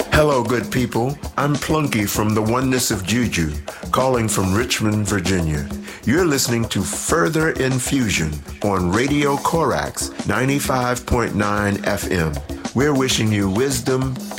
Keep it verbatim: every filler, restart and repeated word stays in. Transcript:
Hello, good people. I'm Plunky from the Oneness of Juju, calling from Richmond, Virginia. You're listening to Further Infusion on Radio Corax ninety-five point nine F M. We're wishing you wisdom,